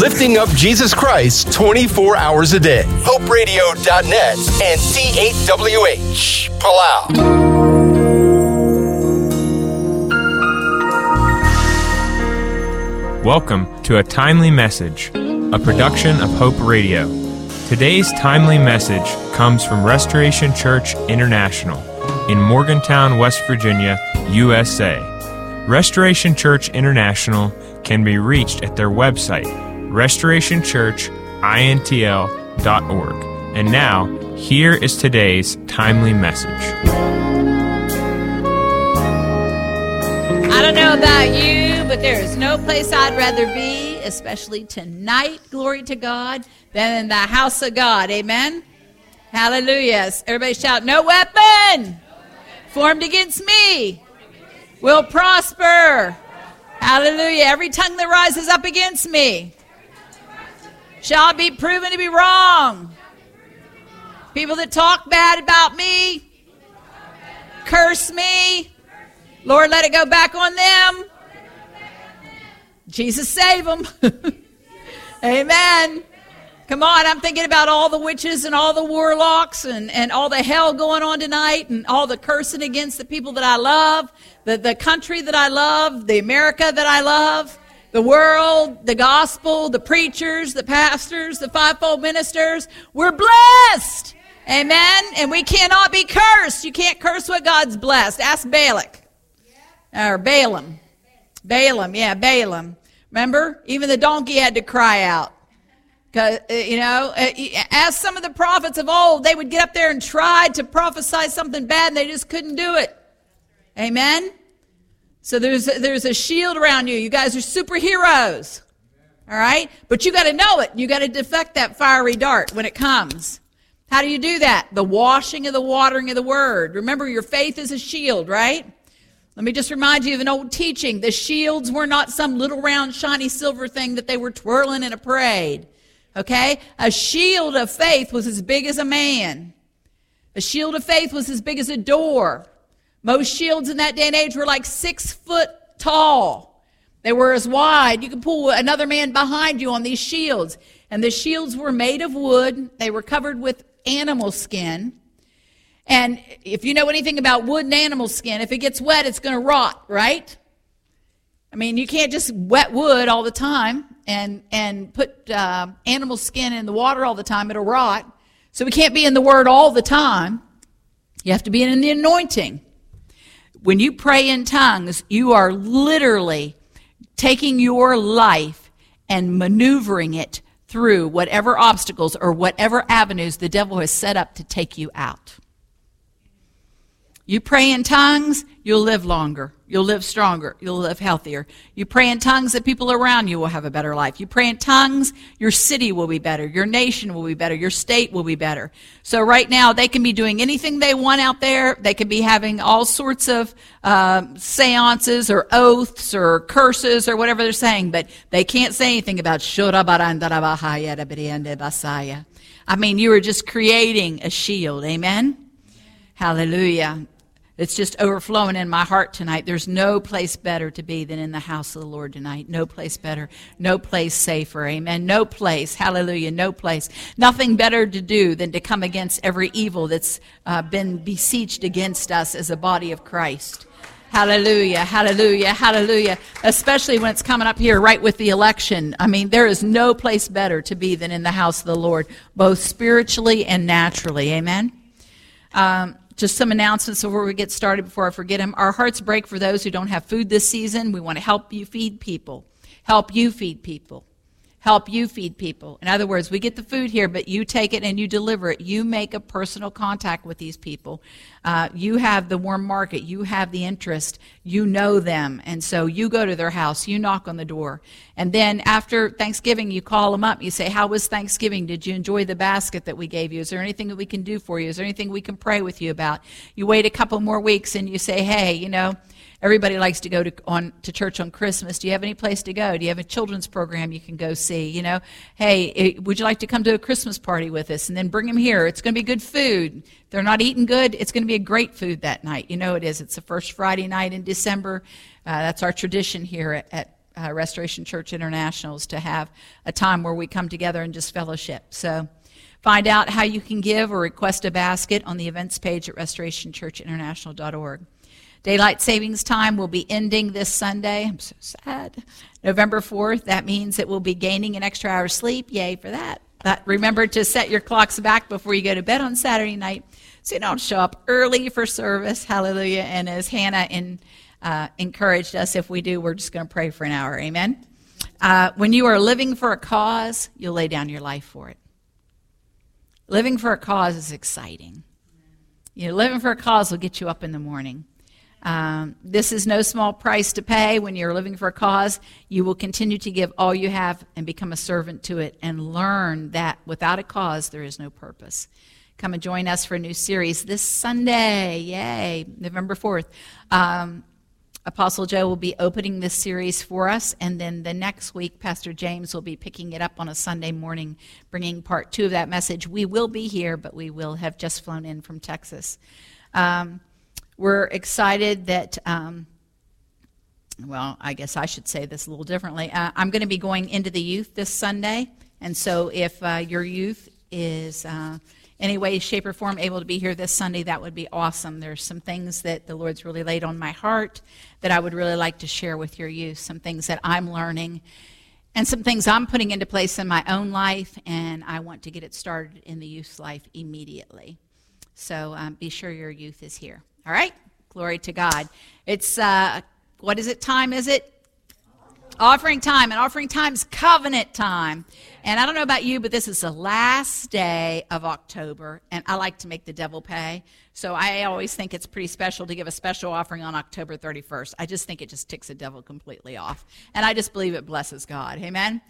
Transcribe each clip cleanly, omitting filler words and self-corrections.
lifting up Jesus Christ 24 hours a day. HopeRadio.net and C8WH, Palau. Welcome to A Timely Message, a production of Hope Radio. Today's timely message comes from Restoration Church International in Morgantown, West Virginia, USA. Restoration Church International can be reached at their website, restorationchurchintl.org. And now, here is today's timely message. I don't know about you, but there is no place I'd rather be, especially tonight, glory to God, than in the house of God. Amen? Hallelujah. Everybody shout, no weapon formed against me will prosper. Hallelujah. Every tongue that rises up against me shall be proven to be wrong. People that talk bad about me, curse me, Lord, let it go back on them. Jesus, save them. Amen. Come on, I'm thinking about all the witches and all the warlocks and all the hell going on tonight and all the cursing against the people that I love, the country that I love, the America that I love, the world, the gospel, the preachers, the pastors, the fivefold ministers. We're blessed. Amen. And we cannot be cursed. You can't curse what God's blessed. Ask Balak. Or Balaam. Balaam. Remember? Even the donkey had to cry out. Because, as some of the prophets of old, they would get up there and try to prophesy something bad, and they just couldn't do it. Amen? So there's a shield around you. You guys are superheroes. All right? But you got to know it. You got to deflect that fiery dart when it comes. How do you do that? The washing of the watering of the word. Remember, your faith is a shield, right? Let me just remind you of an old teaching. The shields were not some little round shiny silver thing that they were twirling in a parade. Okay? A shield of faith was as big as a man. A shield of faith was as big as a door. Most shields in that day and age were like 6 foot tall. They were as wide. You could pull another man behind you on these shields. And the shields were made of wood. They were covered with animal skin. And if you know anything about wood and animal skin, if it gets wet, it's going to rot, right? I mean, you can't just wet wood all the time and put animal skin in the water all the time. It'll rot. So we can't be in the Word all the time. You have to be in the anointing. When you pray in tongues, you are literally taking your life and maneuvering it through whatever obstacles or whatever avenues the devil has set up to take you out. You pray in tongues, you'll live longer. You'll live stronger. You'll live healthier. You pray in tongues, the people around you will have a better life. You pray in tongues, your city will be better. Your nation will be better. Your state will be better. So right now, they can be doing anything they want out there. They can be having all sorts of seances or oaths or curses or whatever they're saying, but they can't say anything about Shurabarandarabahaya. I mean, you are just creating a shield. Amen? Hallelujah. It's just overflowing in my heart tonight. There's no place better to be than in the house of the Lord tonight. No place better. No place safer. Amen. No place. Hallelujah. No place. Nothing better to do than to come against every evil that's been besieged against us as a body of Christ. Hallelujah. Hallelujah. Hallelujah. Especially when it's coming up here right with the election. I mean, there is no place better to be than in the house of the Lord, both spiritually and naturally. Amen. Just some announcements before we get started, before I forget them. Our hearts break for those who don't have food this season. We want to help you feed people. Help you feed people. Help you feed people. In other words, we get the food here, but you take it and you deliver it. You make a personal contact with these people. You have the warm market. You have the interest. You know them. And so you go to their house. You knock on the door. And then after Thanksgiving, you call them up. You say, how was Thanksgiving? Did you enjoy the basket that we gave you? Is there anything that we can do for you? Is there anything we can pray with you about? You wait a couple more weeks and you say, hey, you know, everybody likes to go to church on Christmas. Do you have any place to go? Do you have a children's program you can go see? You know, hey, would you like to come to a Christmas party with us? And then bring them here. It's going to be good food. If they're not eating good, it's going to be a great food that night. You know it is. It's the first Friday night in December. That's our tradition here at Restoration Church International, is to have a time where we come together and just fellowship. So find out how you can give or request a basket on the events page at restorationchurchinternational.org. Daylight savings time will be ending this Sunday. I'm so sad. November 4th. That means that we'll be gaining an extra hour of sleep. Yay for that. But remember to set your clocks back before you go to bed on Saturday night so you don't show up early for service. Hallelujah. And as Hannah encouraged us, if we do, we're just going to pray for an hour. Amen. When you are living for a cause, you'll lay down your life for it. Living for a cause is exciting. Living for a cause will get you up in the morning. This is no small price to pay. When you're living for a cause, you will continue to give all you have and become a servant to it and learn that without a cause, there is no purpose. Come and join us for a new series this Sunday. Yay, November 4th. Apostle Joe will be opening this series for us, and then the next week, Pastor James will be picking it up on a Sunday morning, bringing part 2 of that message. We will be here, but we will have just flown in from Texas. We're excited that, I guess I should say this a little differently. I'm going to be going into the youth this Sunday, and so if your youth is any way, shape, or form able to be here this Sunday, that would be awesome. There's some things that the Lord's really laid on my heart that I would really like to share with your youth, some things that I'm learning, and some things I'm putting into place in my own life, and I want to get it started in the youth's life immediately. So be sure your youth is here. All right? Glory to God. It's, what is it? Time is it? Offering time. And offering time's covenant time. And I don't know about you, but this is the last day of October, and I like to make the devil pay. So I always think it's pretty special to give a special offering on October 31st. I just think it just ticks the devil completely off. And I just believe it blesses God. Amen?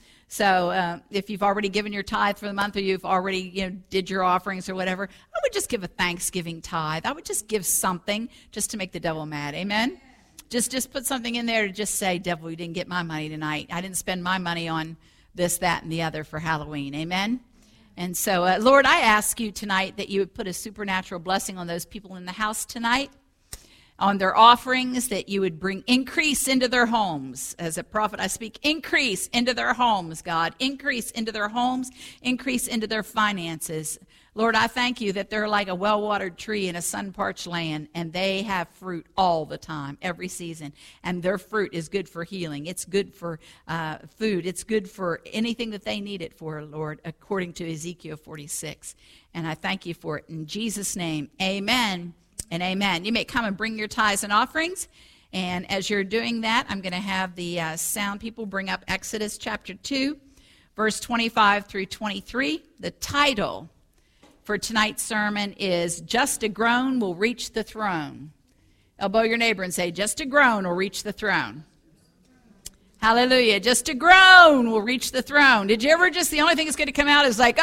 So if you've already given your tithe for the month, or you've already did your offerings or whatever, I would just give a Thanksgiving tithe. I would just give something just to make the devil mad. Amen? Just put something in there to just say, devil, you didn't get my money tonight. I didn't spend my money on this, that, and the other for Halloween. Amen? And so, Lord, I ask you tonight that you would put a supernatural blessing on those people in the house tonight, on their offerings, that you would bring increase into their homes. As a prophet, I speak increase into their homes, God. Increase into their homes, increase into their finances. Lord, I thank you that they're like a well-watered tree in a sun-parched land, and they have fruit all the time, every season. And their fruit is good for healing. It's good for food. It's good for anything that they need it for, Lord, according to Ezekiel 46. And I thank you for it. In Jesus' name, amen and amen. You may come and bring your tithes and offerings. And as you're doing that, I'm going to have the sound people bring up Exodus chapter 2, verse 25 through 23. The title for tonight's sermon is Just a Groan Will Reach the Throne. Elbow your neighbor and say, just a groan will reach the throne. Hallelujah. Just a groan will reach the throne. Did you ever the only thing that's going to come out is like,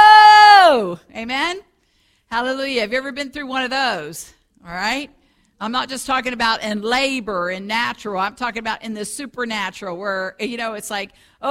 oh! Amen? Hallelujah. Have you ever been through one of those? All right? I'm not just talking about in labor and natural. I'm talking about in the supernatural where, it's like,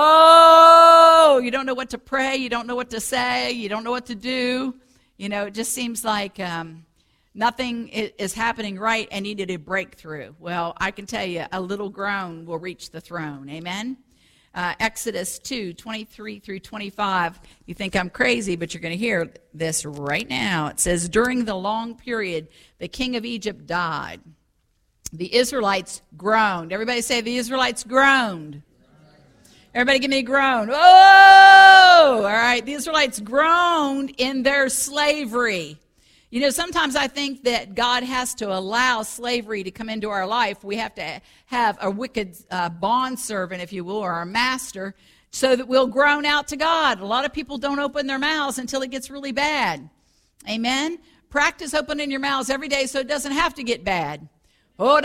oh, you don't know what to pray. You don't know what to say. You don't know what to do. It just seems like nothing is happening right and needed a breakthrough. Well, I can tell you a little groan will reach the throne. Amen? Exodus 2, 23 through 25. You think I'm crazy, but you're going to hear this right now. It says, during the long period, the king of Egypt died. The Israelites groaned. Everybody say, the Israelites groaned. Everybody give me a groan. Oh! All right, the Israelites groaned in their slavery. Sometimes I think that God has to allow slavery to come into our life. We have to have a wicked bondservant, if you will, or a master, so that we'll groan out to God. A lot of people don't open their mouths until it gets really bad. Amen? Practice opening your mouths every day so it doesn't have to get bad. Lord,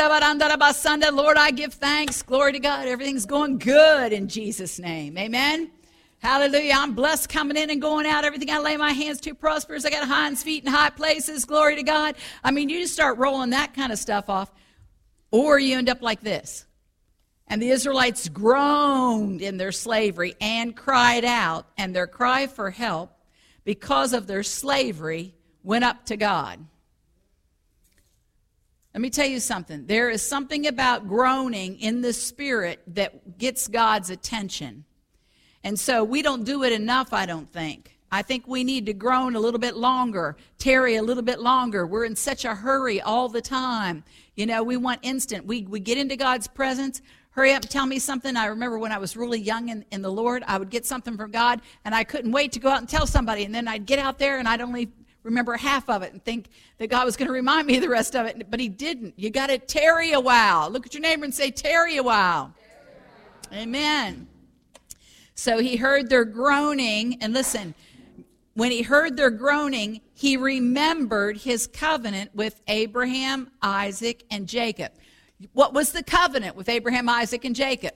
I give thanks. Glory to God. Everything's going good in Jesus' name. Amen? Hallelujah. I'm blessed coming in and going out. Everything I lay my hands to prospers. I got hinds feet in high places. Glory to God. I mean, you just start rolling that kind of stuff off, or you end up like this. And the Israelites groaned in their slavery and cried out, and their cry for help because of their slavery went up to God. Let me tell you something. There is something about groaning in the Spirit that gets God's attention. And so we don't do it enough, I don't think. I think we need to groan a little bit longer, tarry a little bit longer. We're in such a hurry all the time. You know, we want instant. We get into God's presence. Hurry up and tell me something. I remember when I was really young in the Lord, I would get something from God, and I couldn't wait to go out and tell somebody. And then I'd get out there, and I'd only remember half of it and think that God was going to remind me of the rest of it, but he didn't. You got to tarry a while. Look at your neighbor and say, tarry a while. Amen. So he heard their groaning, and listen, when he heard their groaning, he remembered his covenant with Abraham, Isaac, and Jacob. What was the covenant with Abraham, Isaac, and Jacob?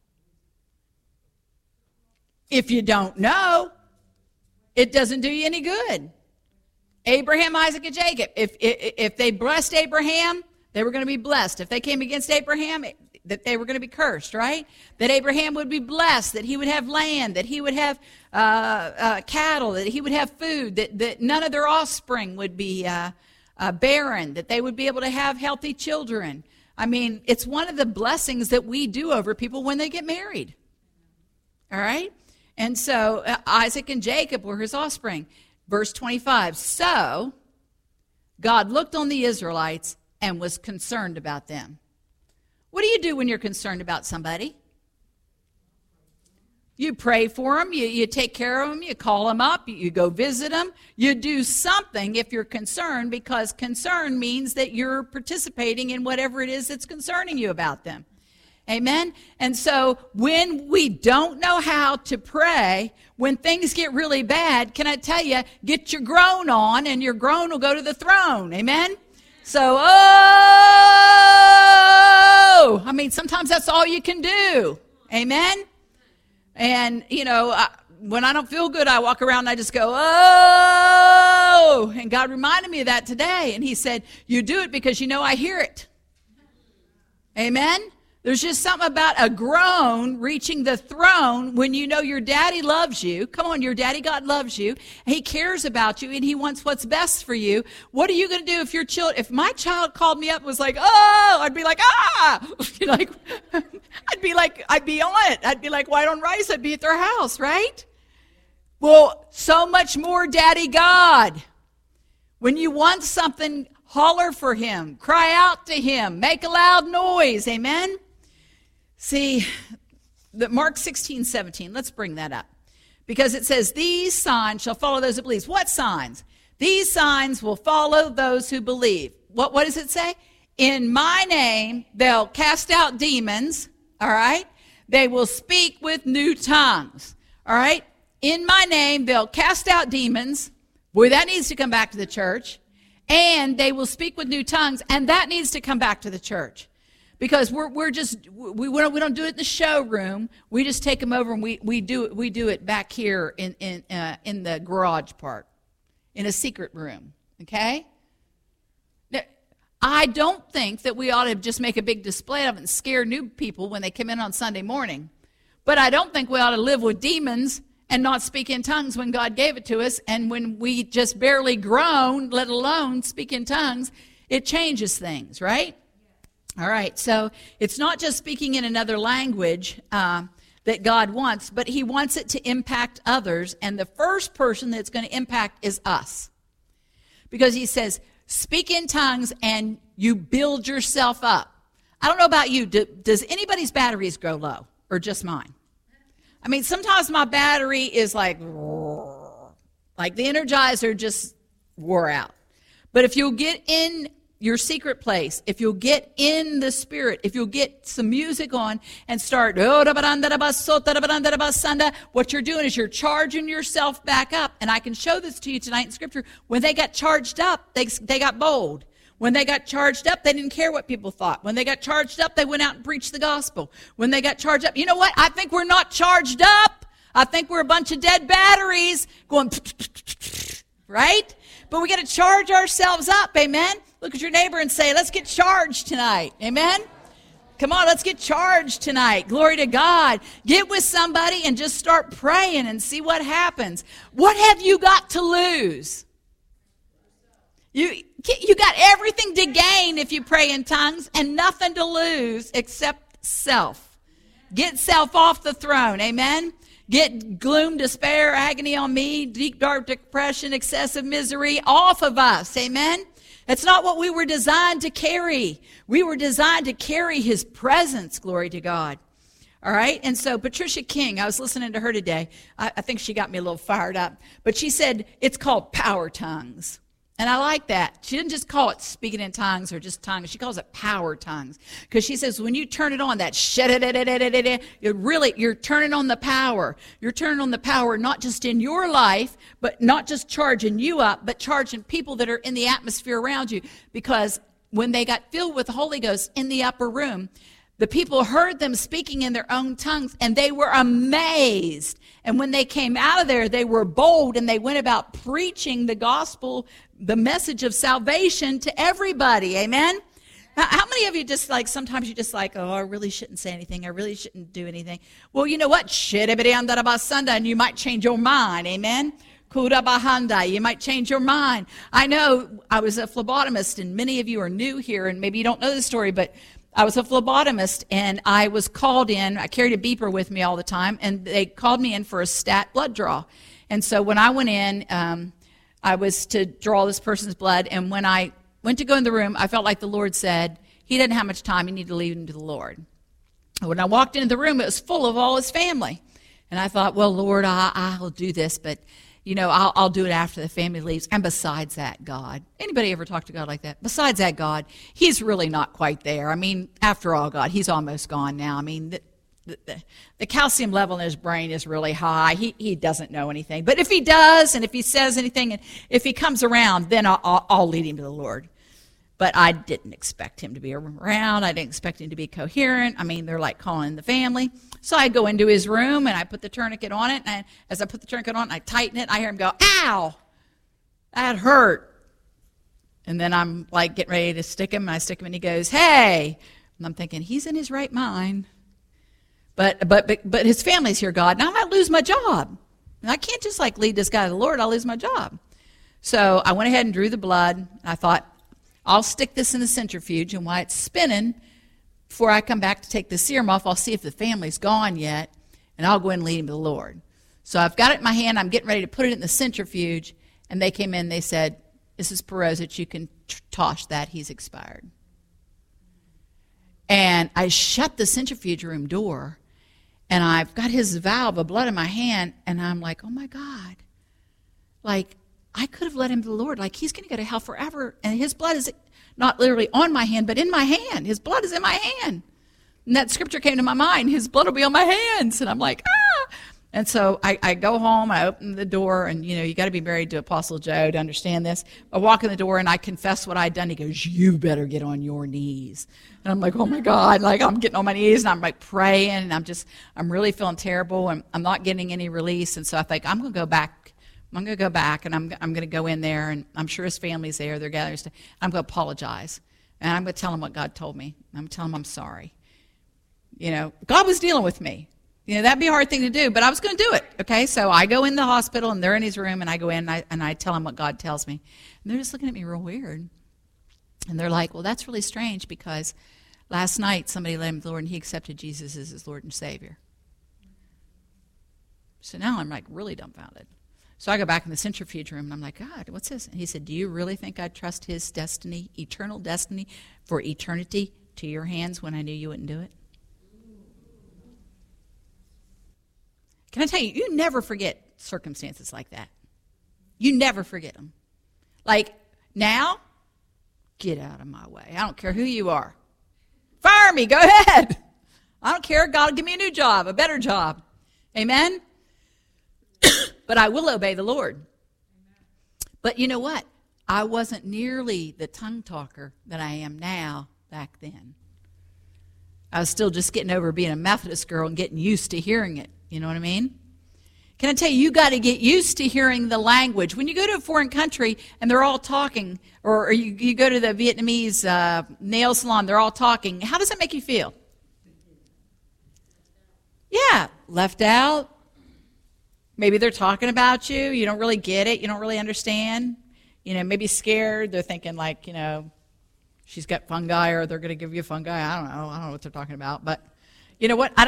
If you don't know, it doesn't do you any good. Abraham, Isaac, and Jacob. If they blessed Abraham, they were going to be blessed. If they came against Abraham, that they were going to be cursed, right? That Abraham would be blessed, that he would have land, that he would have cattle, that he would have food, that none of their offspring would be barren, that they would be able to have healthy children. I mean, it's one of the blessings that we do over people when they get married. All right? And so Isaac and Jacob were his offspring. Verse 25, so God looked on the Israelites and was concerned about them. What do you do when you're concerned about somebody? You pray for them, you take care of them, you call them up, you go visit them. You do something if you're concerned, because concern means that you're participating in whatever it is that's concerning you about them. Amen? And so when we don't know how to pray, when things get really bad, can I tell you, get your groan on, and your groan will go to the throne. Amen? So, I mean, sometimes that's all you can do. Amen? And, you know, when I don't feel good, I walk around and I just go, oh! And God reminded me of that today. And he said, you do it because you know I hear it. Amen? There's just something about a groan reaching the throne when you know your daddy loves you. Come on, your daddy God loves you. He cares about you, and he wants what's best for you. What are you going to do if my child called me up and was like, oh, I'd be like, ah! I'd be on it. I'd be like white on rice. I'd be at their house, right? Well, so much more Daddy God. When you want something, holler for him. Cry out to him. Make a loud noise. Amen? See, Mark 16:17, let's bring that up. Because it says, these signs shall follow those who believe. What signs? These signs will follow those who believe. What does it say? In my name, they'll cast out demons, all right? They will speak with new tongues, all right? In my name, they'll cast out demons. Boy, that needs to come back to the church. And they will speak with new tongues, and that needs to come back to the church. Because we don't do it in the showroom. We just take them over and we do it back here in the garage part, in a secret room. Okay? Now, I don't think that we ought to just make a big display of it and scare new people when they come in on Sunday morning. But I don't think we ought to live with demons and not speak in tongues when God gave it to us. And when we just barely groan, let alone speak in tongues, it changes things, right? All right, so it's not just speaking in another language that God wants, but he wants it to impact others. And the first person that's going to impact is us. Because he says, speak in tongues and you build yourself up. I don't know about you. Does anybody's batteries go low or just mine? I mean, sometimes my battery is like the Energizer just wore out. But if you'll get in your secret place, if you'll get in the Spirit, if you'll get some music on and start, what you're doing is you're charging yourself back up. And I can show this to you tonight in Scripture. When they got charged up, they got bold. When they got charged up, they didn't care what people thought. When they got charged up, they went out and preached the gospel. When they got charged up, you know what? I think we're not charged up. I think we're a bunch of dead batteries going, right? But we got to charge ourselves up, amen? Look at your neighbor and say, let's get charged tonight, amen? Come on, let's get charged tonight. Glory to God. Get with somebody and just start praying and see what happens. What have you got to lose? You got everything to gain if you pray in tongues and nothing to lose except self. Get self off the throne. Amen. Get gloom, despair, agony on me, deep, dark depression, excessive misery off of us. Amen. It's not what we were designed to carry. We were designed to carry his presence. Glory to God. All right. And so Patricia King, I was listening to her today. I think she got me a little fired up. But she said it's called power tongues. And I like that. She didn't just call it speaking in tongues or just tongues. She calls it power tongues. Because she says when you turn it on, that you're turning on the power. You're turning on the power not just in your life, but not just charging you up, but charging people that are in the atmosphere around you. Because when they got filled with the Holy Ghost in the upper room, the people heard them speaking in their own tongues, and they were amazed. And when they came out of there, they were bold, and they went about preaching the gospel, the message of salvation to everybody. Amen? How many of you just like, sometimes you just like, oh, I really shouldn't say anything. I really shouldn't do anything. Well, you know what? And you might change your mind. Amen? You might change your mind. I know I was a phlebotomist, and many of you are new here, and maybe you don't know the story, but I was a phlebotomist, and I was called in. I carried a beeper with me all the time, and they called me in for a stat blood draw. And so when I went in, I was to draw this person's blood, and when I went to go in the room, I felt like the Lord said, he didn't have much time, you need to leave him to the Lord. When I walked into the room, it was full of all his family. And I thought, well, Lord, I'll do this, but you know, I'll do it after the family leaves. And besides that, God. Anybody ever talk to God like that? Besides that, God, he's really not quite there. I mean, after all, God, he's almost gone now. I mean, the calcium level in his brain is really high. He doesn't know anything. But if he does, and if he says anything, and if he comes around, then I'll lead him to the Lord. But I didn't expect him to be around. I didn't expect him to be coherent. I mean, they're like calling the family. So I go into his room, and I put the tourniquet on it. And as I put the tourniquet on, I tighten it. I hear him go, ow, that hurt. And then I'm like getting ready to stick him. And I stick him, and he goes, hey. And I'm thinking, he's in his right mind. But his family's here, God. Now I might lose my job. And I can't just like lead this guy to the Lord. I'll lose my job. So I went ahead and drew the blood. And I thought, I'll stick this in the centrifuge, and while it's spinning, before I come back to take the serum off, I'll see if the family's gone yet, and I'll go in and lead him to the Lord. So I've got it in my hand. I'm getting ready to put it in the centrifuge, and they came in. They said, Mrs. Perosic, you can toss that. He's expired. And I shut the centrifuge room door, and I've got his valve of blood in my hand, and I'm like, oh, my God. Like, I could have led him to the Lord. Like, he's going to go to hell forever. And his blood is not literally on my hand, but in my hand. His blood is in my hand. And that scripture came to my mind. His blood will be on my hands. And I'm like, ah. And so I go home. I open the door. And, you know, you got to be married to Apostle Joe to understand this. I walk in the door, and I confess what I'd done. He goes, you better get on your knees. And I'm like, oh, my God. Like, I'm getting on my knees, and I'm, like, praying. And I'm really feeling terrible. And I'm not getting any release. And so I think, I'm going to go back. I'm going to go back, and I'm going to go in there, and I'm sure his family's there. They're gathering stuff. I'm going to apologize, and I'm going to tell him what God told me. I'm going to tell him I'm sorry. You know, God was dealing with me. You know, that'd be a hard thing to do, but I was going to do it, okay? So I go in the hospital, and they're in his room, and I go in, and I tell him what God tells me. And they're just looking at me real weird. And they're like, well, that's really strange, because last night somebody led him to the Lord, and he accepted Jesus as his Lord and Savior. So now I'm, like, really dumbfounded. So I go back in the centrifuge room, and I'm like, God, what's this? And he said, do you really think I'd trust his destiny, eternal destiny, for eternity to your hands when I knew you wouldn't do it? Can I tell you, you never forget circumstances like that. You never forget them. Like, now, get out of my way. I don't care who you are. Fire me, go ahead. I don't care. God will give me a new job, a better job. Amen? But I will obey the Lord. But you know what? I wasn't nearly the tongue talker that I am now back then. I was still just getting over being a Methodist girl and getting used to hearing it. You know what I mean? Can I tell you, you got to get used to hearing the language. When you go to a foreign country and they're all talking, or you go to the Vietnamese nail salon, they're all talking, how does that make you feel? Yeah, left out. Maybe they're talking about you. You don't really get it. You don't really understand. maybe scared. They're thinking like, she's got fungi, or they're going to give you fungi. I don't know what they're talking about. But you know what?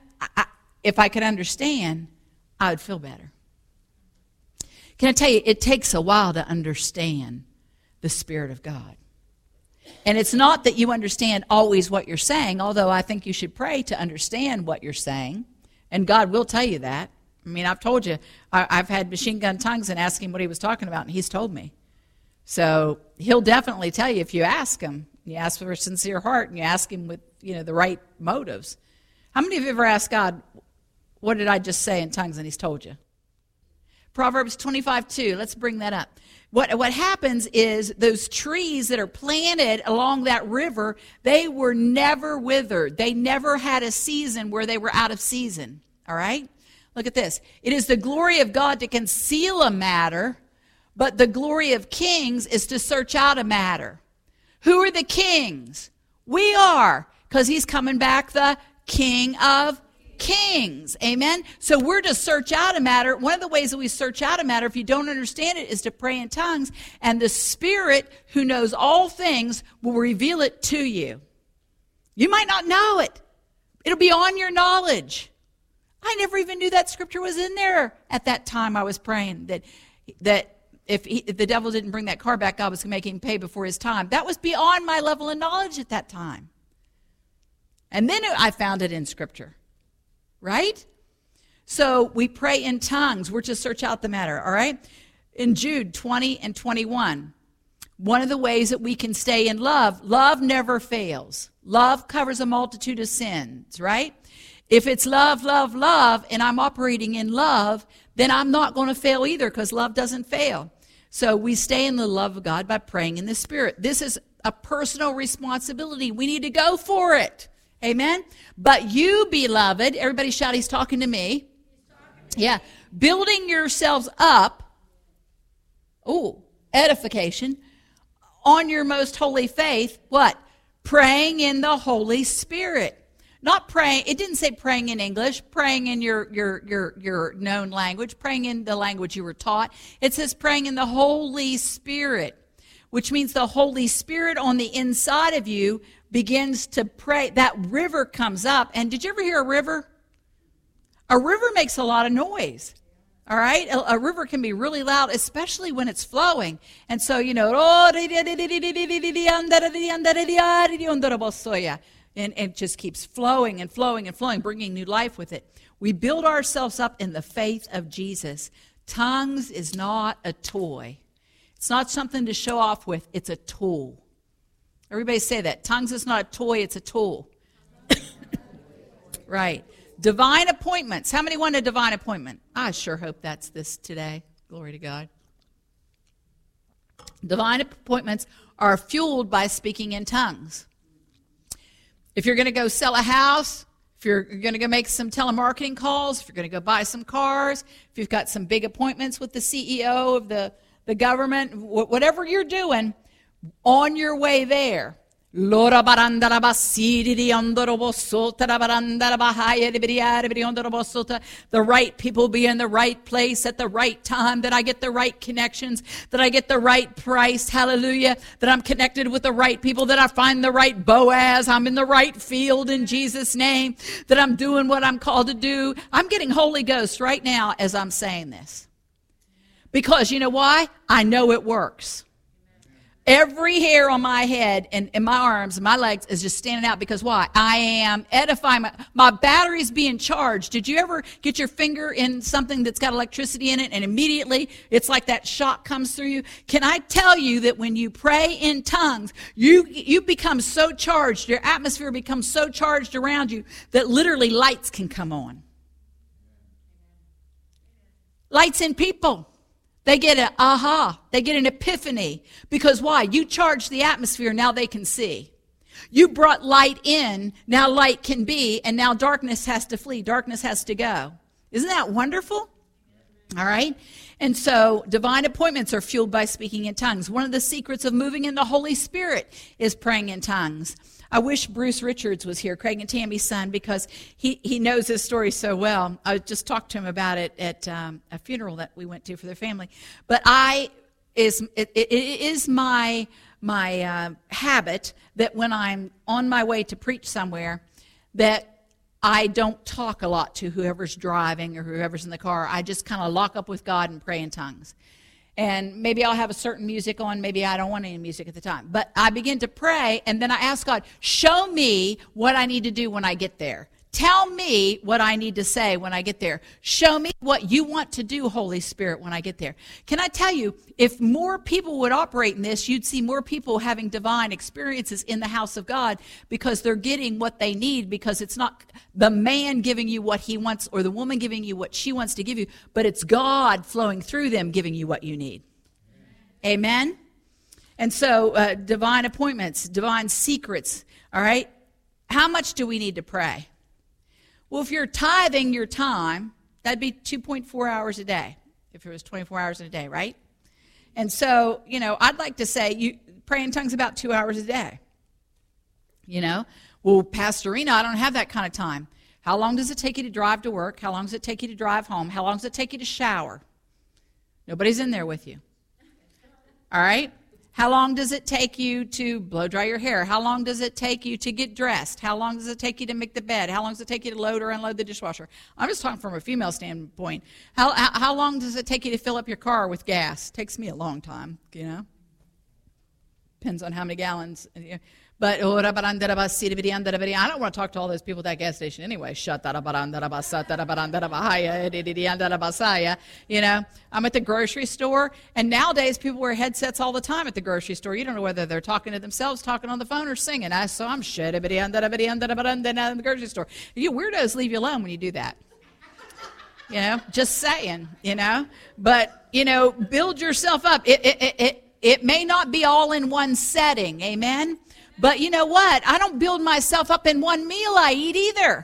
If I could understand, I would feel better. Can I tell you, it takes a while to understand the Spirit of God. And it's not that you understand always what you're saying, although I think you should pray to understand what you're saying. And God will tell you that. I mean, I've told you, I've had machine gun tongues and asked him what he was talking about, and he's told me. So he'll definitely tell you if you ask him. You ask for a sincere heart, and you ask him with, the right motives. How many of you ever asked God, what did I just say in tongues, and he's told you? Proverbs 25:2, let's bring that up. What happens is those trees that are planted along that river, they were never withered. They never had a season where they were out of season. All right? Look at this. It is the glory of God to conceal a matter, but the glory of kings is to search out a matter. Who are the kings? We are, because he's coming back the King of Kings. Amen? So we're to search out a matter. One of the ways that we search out a matter, if you don't understand it, is to pray in tongues, and the Spirit who knows all things will reveal it to you. You might not know it. It'll be on your knowledge. I never even knew that scripture was in there at that time I was praying, that if the devil didn't bring that car back, God was going to make him pay before his time. That was beyond my level of knowledge at that time. And then I found it in scripture. Right? So we pray in tongues. We're to search out the matter, all right? In Jude 20 and 21, one of the ways that we can stay in love never fails. Love covers a multitude of sins, right? If it's love, love, love, and I'm operating in love, then I'm not going to fail either, because love doesn't fail. So we stay in the love of God by praying in the Spirit. This is a personal responsibility. We need to go for it. Amen? But you, beloved, everybody shout, he's talking to me. Yeah. Building yourselves up, edification, on your most holy faith, what? Praying in the Holy Spirit. Not praying, it didn't say praying in English, praying in your known language, praying in the language you were taught. It says praying in the Holy Spirit, which means the Holy Spirit on the inside of you begins to pray. That river comes up. And did you ever hear a river? A river makes a lot of noise. All right? A river can be really loud, especially when it's flowing. And so, and it just keeps flowing and flowing and flowing, bringing new life with it. We build ourselves up in the faith of Jesus. Tongues is not a toy. It's not something to show off with. It's a tool. Everybody say that. Tongues is not a toy, it's a tool. Right. Divine appointments. How many want a divine appointment? I sure hope that's this today. Glory to God. Divine appointments are fueled by speaking in tongues. If you're going to go sell a house, if you're going to go make some telemarketing calls, if you're going to go buy some cars, if you've got some big appointments with the CEO of the government, whatever you're doing, on your way there, the right people be in the right place at the right time, that I get the right connections, that I get the right price, hallelujah, that I'm connected with the right people, that I find the right Boaz, I'm in the right field in Jesus' name, that I'm doing what I'm called to do. I'm getting Holy Ghost right now as I'm saying this. Because you know why? I know it works. Every hair on my head and my arms and my legs is just standing out, because why? I am edifying. My battery's being charged. Did you ever get your finger in something that's got electricity in it and immediately it's like that shock comes through you? Can I tell you that when you pray in tongues, you become so charged, your atmosphere becomes so charged around you that literally lights can come on. Lights in people. They get an aha. They get an epiphany. Because why? You charge the atmosphere, now they can see. You brought light in, now light can be, and now darkness has to flee. Darkness has to go. Isn't that wonderful? All right? And so divine appointments are fueled by speaking in tongues. One of the secrets of moving in the Holy Spirit is praying in tongues. I wish Bruce Richards was here, Craig and Tammy's son, because he knows this story so well. I just talked to him about it at a funeral that we went to for their family. But I is my habit that when I'm on my way to preach somewhere, that I don't talk a lot to whoever's driving or whoever's in the car. I just kind of lock up with God and pray in tongues. And maybe I'll have a certain music on. Maybe I don't want any music at the time. But I begin to pray, and then I ask God, show me what I need to do when I get there. Tell me what I need to say when I get there. Show me what you want to do, Holy Spirit, when I get there. Can I tell you, if more people would operate in this, you'd see more people having divine experiences in the house of God because they're getting what they need, because it's not the man giving you what he wants or the woman giving you what she wants to give you, but it's God flowing through them giving you what you need. Amen? And so divine appointments, divine secrets, all right? How much do we need to pray? Well, if you're tithing your time, that'd be 2.4 hours a day, if it was 24 hours in a day, right? And so, I'd like to say you pray in tongues about 2 hours a day. Well, Pastorina, I don't have that kind of time. How long does it take you to drive to work? How long does it take you to drive home? How long does it take you to shower? Nobody's in there with you. All right? How long does it take you to blow dry your hair? How long does it take you to get dressed? How long does it take you to make the bed? How long does it take you to load or unload the dishwasher? I'm just talking from a female standpoint. How long does it take you to fill up your car with gas? Takes me a long time, Depends on how many gallons. But I don't want to talk to all those people at that gas station anyway. I'm at the grocery store, and nowadays people wear headsets all the time at the grocery store. You don't know whether they're talking to themselves, talking on the phone, or singing. So I'm in the grocery store. You weirdos, leave you alone when you do that. Just saying, But, build yourself up. It may not be all in one setting, amen? But you know what? I don't build myself up in one meal I eat either.